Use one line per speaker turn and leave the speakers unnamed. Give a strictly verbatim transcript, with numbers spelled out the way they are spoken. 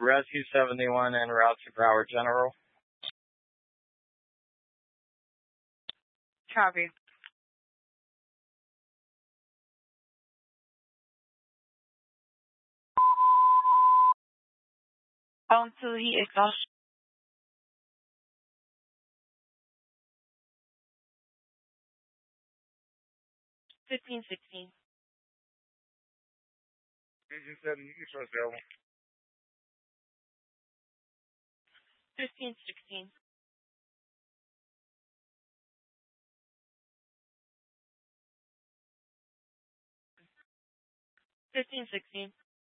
Rescue seventy-one en route to Broward General.
Copy. On to the exhaust. Fifteen sixteen.
Engine seven, you can trust that one.
Fifteen sixteen. Fifteen sixteen.